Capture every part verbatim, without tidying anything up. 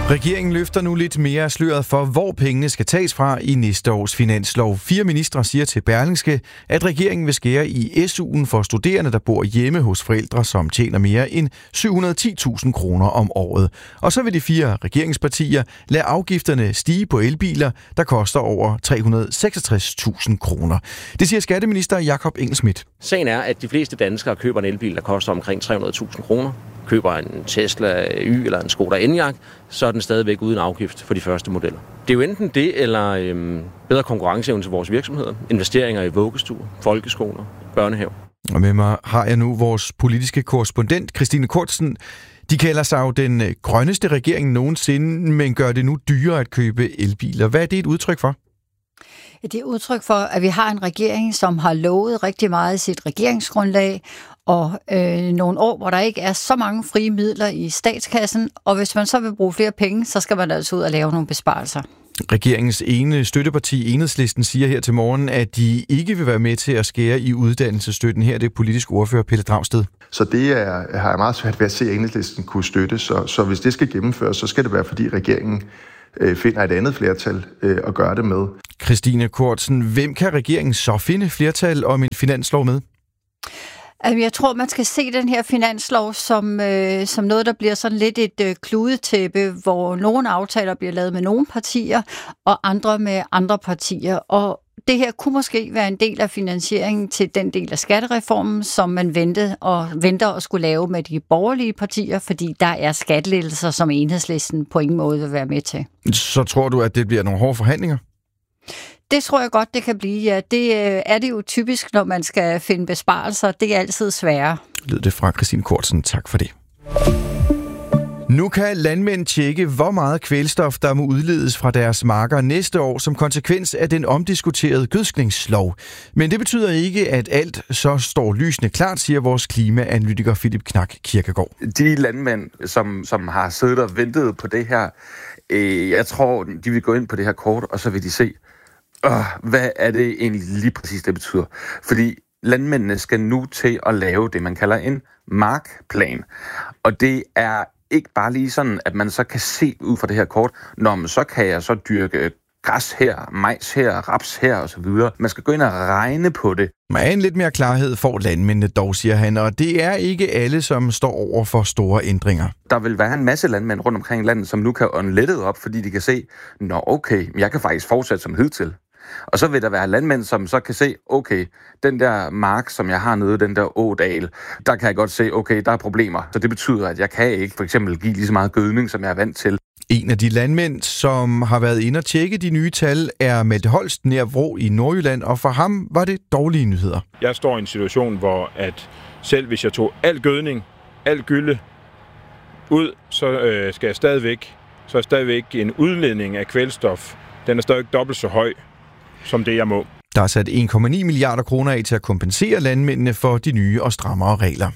Regeringen løfter nu lidt mere af sløret for, hvor pengene skal tages fra i næste års finanslov. Fire ministre siger til Berlingske, at regeringen vil skære i S U'en for studerende, der bor hjemme hos forældre, som tjener mere end syv hundrede og ti tusind kroner om året. Og så vil de fire regeringspartier lade afgifterne stige på elbiler, der koster over tre hundrede og seksogtres tusind kroner. Det siger skatteminister Jakob Engel-Schmidt. Sagen er, at de fleste danskere køber en elbil, der koster omkring tre hundrede tusind kroner. Køber en Tesla Y eller en Skoda Enyaq, så er den stadigvæk uden afgift for de første modeller. Det er jo enten det, eller øhm, bedre konkurrenceevne til vores virksomheder, investeringer i vuggestuer, folkeskoler, børnehaver. Og med mig har jeg nu vores politiske korrespondent, Christine Kortsen. De kalder sig jo den grønneste regering nogensinde, men gør det nu dyrere at købe elbiler. Hvad er det et udtryk for? Det er et udtryk for, at vi har en regering, som har lovet rigtig meget i sit regeringsgrundlag, og øh, nogle år, hvor der ikke er så mange frie midler i statskassen, og hvis man så vil bruge flere penge, så skal man altså ud og lave nogle besparelser. Regeringens ene støtteparti, Enhedslisten, siger her til morgen, at de ikke vil være med til at skære i uddannelsesstøtten. Her er det politisk ordfører Pelle Dragsted. Så det er, har jeg meget svært ved at se, at Enhedslisten kunne støtte. Så, så hvis det skal gennemføres, så skal det være, fordi regeringen øh, finder et andet flertal øh, at gøre det med. Christine Kortsen, hvem kan regeringen så finde flertal om en finanslov med? Jeg tror, man skal se den her finanslov som, øh, som noget, der bliver sådan lidt et øh, kludetæppe, hvor nogle aftaler bliver lavet med nogle partier, og andre med andre partier. Og det her kunne måske være en del af finansieringen til den del af skattereformen, som man ventede og venter at skulle lave med de borgerlige partier, fordi der er skattelettelser, som Enhedslisten på ingen måde vil være med til. Så tror du, at det bliver nogle hårde forhandlinger? Det tror jeg godt, det kan blive, ja. Det øh, er det jo typisk, når man skal finde besparelser. Det er altid sværere. Lød det fra Christine Kortsen. Tak for det. Nu kan landmænd tjekke, hvor meget kvælstof, der må udledes fra deres marker næste år som konsekvens af den omdiskuterede gødskningslov. Men det betyder ikke, at alt så står lysende klart, siger vores klimaanalytiker Philip Knak Kirkegaard. De landmænd, som, som har siddet og ventet på det her, øh, jeg tror, de vil gå ind på det her kort, og så vil de se, øh, hvad er det egentlig lige præcis, det betyder. Fordi landmændene skal nu til at lave det, man kalder en markplan. Og det er ikke bare lige sådan, at man så kan se ud fra det her kort, når man så kan jeg så dyrke græs her, majs her, raps her osv. Man skal gå ind og regne på det. Men lidt mere klarhed får landmændene dog, siger han, og det er ikke alle, som står over for store ændringer. Der vil være en masse landmænd rundt omkring i landet, som nu kan unlettet op, fordi de kan se, nå okay, jeg kan faktisk fortsætte som hidtil. Og så vil der være landmænd, som så kan se, okay, den der mark, som jeg har nede, den der ådal, der kan jeg godt se, okay, der er problemer. Så det betyder, at jeg kan ikke for eksempel give lige så meget gødning, som jeg er vant til. En af de landmænd, som har været inde og tjekke de nye tal, er Malte Holst nær Vrå i Nordjylland, og for ham var det dårlige nyheder. Jeg står i en situation, hvor at selv hvis jeg tog al gødning, al gylde ud, så øh, skal jeg stadigvæk, så er stadigvæk en udledning af kvælstof. Den er stadig dobbelt så høj som det, jeg må. Der er sat en komma ni milliarder kroner af til at kompensere landmændene for de nye og strammere regler.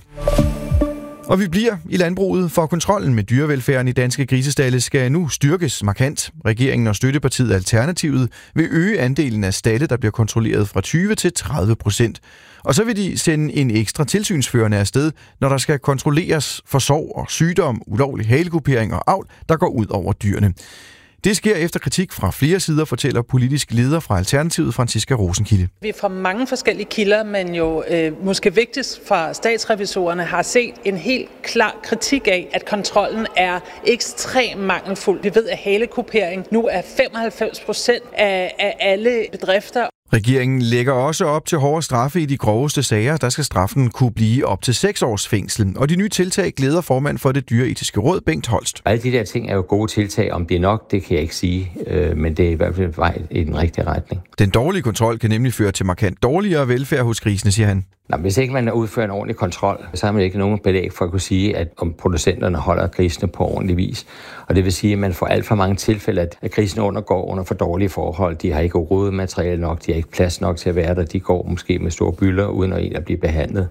Og vi bliver i landbruget, for kontrollen med dyrevelfærden i danske grisestalde skal nu styrkes markant. Regeringen og støttepartiet Alternativet vil øge andelen af stalde, der bliver kontrolleret fra tyve til tredive procent. Og så vil de sende en ekstra tilsynsførende afsted, når der skal kontrolleres for sorg og sygdom, ulovlig halekupering og avl, der går ud over dyrene. Det sker efter kritik fra flere sider, fortæller politisk leder fra Alternativet, Franciska Rosenkilde. Vi fra mange forskellige kilder, men jo øh, måske vigtigst fra statsrevisorerne, har set en helt klar kritik af, at kontrollen er ekstremt mangelfuld. Vi ved, at halekupering nu er femoghalvfems procent af, af alle bedrifter. Regeringen lægger også op til hårde straffe i de groveste sager. Der skal straffen kunne blive op til seks års fængsel. Og de nye tiltag glæder formand for det dyreetiske råd, Bengt Holst. Alle de der ting er jo gode tiltag. Om det er nok, det kan jeg ikke sige. Men det er i hvert fald vej i den rigtige retning. Den dårlige kontrol kan nemlig føre til markant dårligere velfærd hos grisene, siger han. Nå, hvis ikke man udfører en ordentlig kontrol, så har man ikke nogen belæg for at kunne sige, at om producenterne holder grisene på ordentlig vis. Og det vil sige, at man får alt for mange tilfælde, at grisene undergår under for dårlige forhold. De har ikke rodemateriale nok, de har ikke plads nok til at være der. De går måske med store bylder, uden at blive behandlet.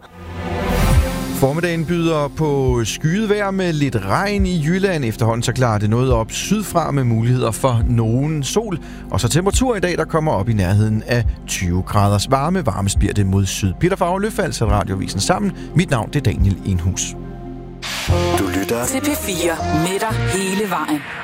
Formiddagen byder på skyet vejr med lidt regn i Jylland. Efterhånden så klarer det noget op sydfra med muligheder for nogen sol. Og så temperatur i dag, der kommer op i nærheden af tyve graders varme. Varmest bliver det mod syd. Peter Favre Løfald sætter Radiovisen sammen. Mit navn det er Daniel Enhus. Du lytter til P fire med dig hele vejen.